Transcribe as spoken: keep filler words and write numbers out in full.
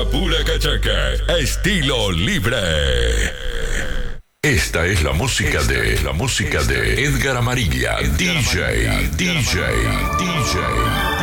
pura cachaca, estilo libre. Esta es la música Esta de es la música de Edgar Amarilla, D J, D J, D J.